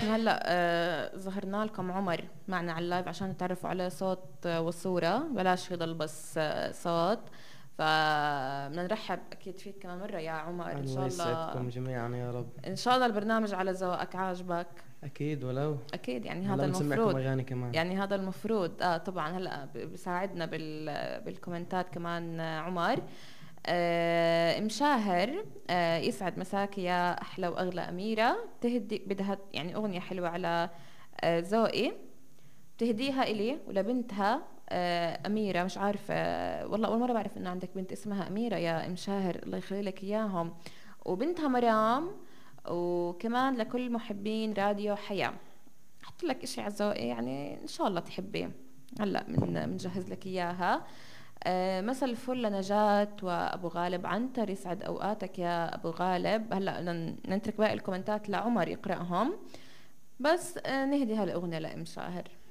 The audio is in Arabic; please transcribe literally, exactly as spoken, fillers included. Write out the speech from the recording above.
احنا هلا آه ظهرنا لكم عمر معنا على اللايف عشان تعرفوا عليه صوت آه وصورة، بلاش يضل بس آه صوت. فبدنا نرحب اكيد فيك كمان مرة يا عمر، ان الله شاء الله. يسعدكم جميعا يا رب. ان شاء الله البرنامج على ذوقك، عاجبك. اكيد ولو. اكيد يعني هلا هذا بنسمعكم المفروض. اغاني كمان. يعني هذا المفروض اه طبعا هلا ب- بيساعدنا بال بالكومنتات كمان آه، عمر. آه مشاهر، آه يسعد مساك يا احلى واغلى اميره، تهدي بدها يعني اغنيه حلوه على آه ذوقي، تهديها إلي ولبنتها آه أميرة. مش عارفة آه والله أول مرة بعرف إنه عندك بنت اسمها أميرة يا إم شاهر، الله يخلي لك إياهم. وبنتها مرام، وكمان لكل محبين راديو حياة. حط لك إشي على ذوقي يعني إن شاء الله تحبيه. هلا من بنجهز لك إياها. آه مساء الفل لنجاة وأبو غالب عنتر، يسعد أوقاتك يا أبو غالب. هلا بدنا نترك باقي الكومنتات لعمر يقرأهم، بس آه نهدي هالأغنية لإم شاهر.